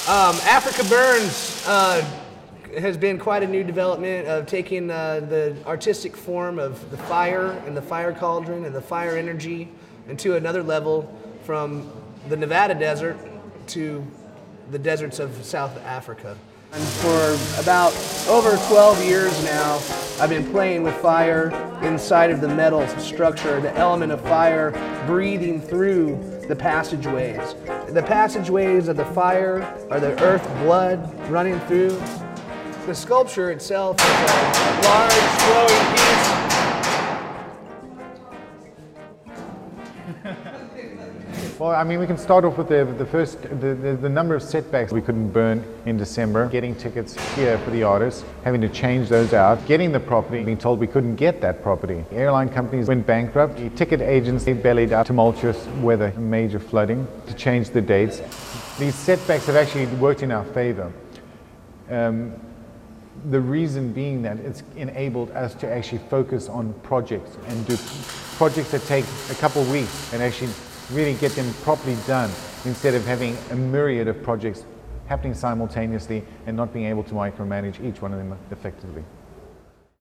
Africa Burns has been quite a new development of taking the artistic form of the fire and the fire cauldron and the fire energy into another level from the Nevada desert to the deserts of South Africa. And for about over 12 years now, I've been playing with fire inside of the metal structure, the element of fire breathing through the passageways. The passageways of the fire are the earth blood running through. The sculpture itself is a large flowing piece. Well, I mean, we can start off with the number of setbacks we couldn't burn in December, getting tickets here for the artists, having to change those out, getting the property, being told we couldn't get that property. Airline companies went bankrupt, the ticket agents, they bellied out tumultuous weather, major flooding, to change the dates. These setbacks have actually worked in our favor. The reason being that it's enabled us to actually focus on projects and do projects that take a couple of weeks and actually really get them properly done instead of having a myriad of projects happening simultaneously and not being able to micromanage each one of them effectively.